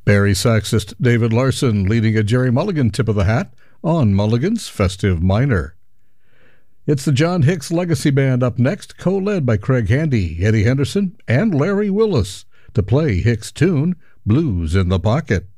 Barry saxist David Larson leading a Jerry Mulligan tip of the hat on Mulligan's Festive Minor. It's the John Hicks Legacy Band up next, co-led by Craig Handy, Eddie Henderson, and Larry Willis to play Hicks' tune, Blues in the Pocket.